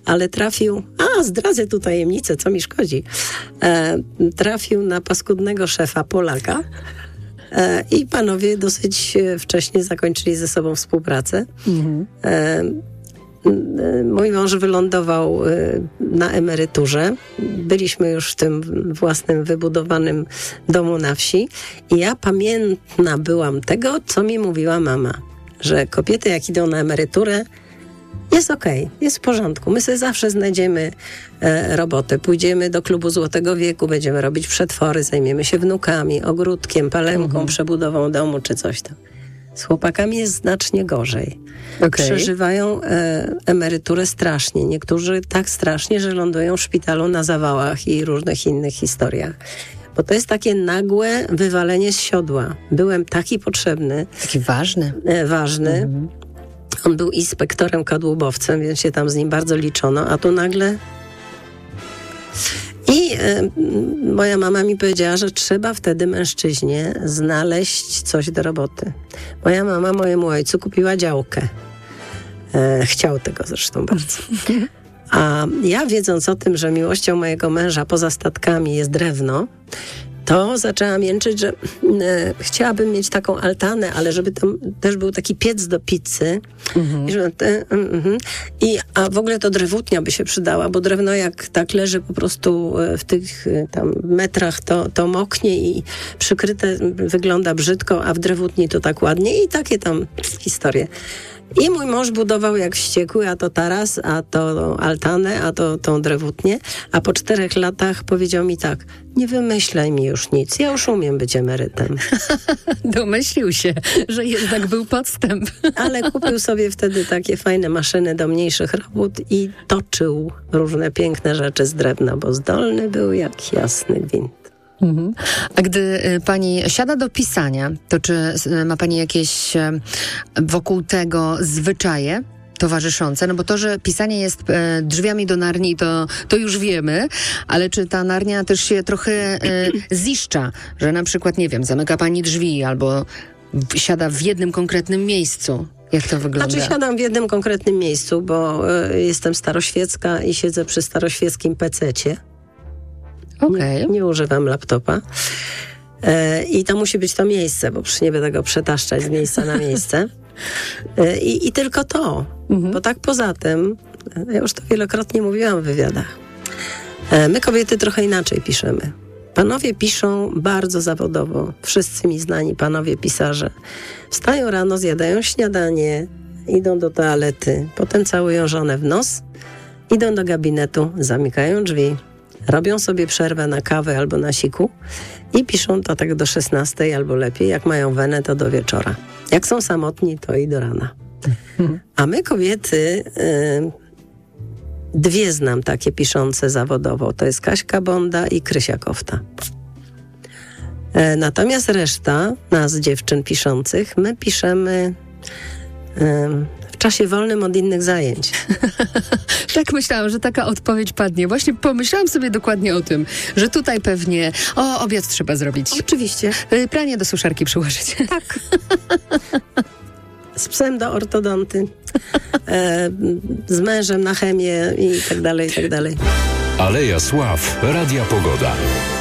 ale trafił, zdradzę tu tajemnicę, co mi szkodzi, trafił na paskudnego szefa Polaka i panowie dosyć wcześnie zakończyli ze sobą współpracę. Mój mąż wylądował na emeryturze. Byliśmy już w tym własnym wybudowanym domu na wsi i ja pamiętna byłam tego, co mi mówiła mama, że kobiety jak idą na emeryturę, jest okej, jest w porządku. My sobie zawsze znajdziemy robotę. Pójdziemy do klubu Złotego Wieku, będziemy robić przetwory, zajmiemy się wnukami, ogródkiem, palemką, przebudową domu czy coś tam. Z chłopakami jest znacznie gorzej. Przeżywają emeryturę strasznie. Niektórzy tak strasznie, że lądują w szpitalu na zawałach i różnych innych historiach. Bo to jest takie nagłe wywalenie z siodła. Byłem taki potrzebny. Taki ważny. Ważny. On był inspektorem kadłubowcem, więc się tam z nim bardzo liczono, a tu nagle... I moja mama mi powiedziała, że trzeba wtedy mężczyźnie znaleźć coś do roboty. Moja mama mojemu ojcu kupiła działkę. Chciał tego zresztą bardzo. A ja, wiedząc o tym, że miłością mojego męża poza statkami jest drewno, to zaczęłam jęczyć, że chciałabym mieć taką altanę, ale żeby tam też był taki piec do pizzy. A w ogóle to drewutnia by się przydała, bo drewno jak tak leży po prostu w tych tam metrach, to moknie i przykryte wygląda brzydko, a w drewutni to tak ładnie i takie tam historie. I mój mąż budował jak wściekły, a to taras, a to altanę, a to tą drewutnię. A po 4 latach powiedział mi tak: nie wymyślaj mi już nic, ja już umiem być emerytem. Domyślił się, że jednak był podstęp. Ale kupił sobie wtedy takie fajne maszyny do mniejszych robót i toczył różne piękne rzeczy z drewna, bo zdolny był jak jasny gwint. A gdy pani siada do pisania, to czy ma pani jakieś wokół tego zwyczaje towarzyszące? No bo to, że pisanie jest drzwiami do Narni, to już wiemy, ale czy ta Narnia też się trochę ziszcza, że na przykład, nie wiem, zamyka pani drzwi albo siada w jednym konkretnym miejscu? Jak to wygląda? Znaczy siadam w jednym konkretnym miejscu, bo jestem staroświecka i siedzę przy staroświeckim pececie. Nie używam laptopa. I to musi być to miejsce, bo przecież nie będę go przetaszczać z miejsca na miejsce. I tylko to. Bo tak poza tym, ja już to wielokrotnie mówiłam w wywiadach, my kobiety trochę inaczej piszemy. Panowie piszą bardzo zawodowo. Wszyscy mi znani panowie pisarze. Wstają rano, zjadają śniadanie, idą do toalety, potem całują żonę w nos, idą do gabinetu, zamykają drzwi, robią sobie przerwę na kawę albo na siku i piszą to tak do 16 albo lepiej. Jak mają wenę, to do wieczora. Jak są samotni, to i do rana. A my kobiety, 2 znam takie piszące zawodowo. To jest Kaśka Bonda i Krysia Kofta. Natomiast reszta nas, dziewczyn piszących, my piszemy w czasie wolnym od innych zajęć. Tak myślałam, że taka odpowiedź padnie. Właśnie pomyślałam sobie dokładnie o tym, że tutaj pewnie obiad trzeba zrobić. Oczywiście. Pranie do suszarki przyłożyć. Tak. Z psem do ortodonty. Z mężem na chemię i tak dalej, i tak dalej. Aleja Sław, Radia Pogoda.